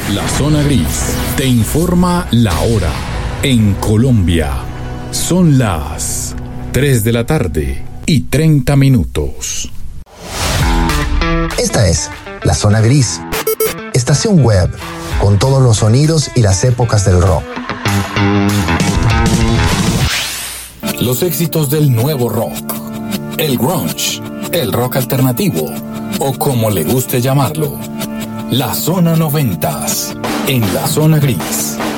La Zona Gris te informa la hora. En Colombia son las 3 de la tarde y 30 minutos. Esta es La Zona Gris, estación web con todos los sonidos y las épocas del rock. Los éxitos del nuevo rock, el grunge, el rock alternativo o como le guste llamarlo. La Zona 90 en La Zona Gris.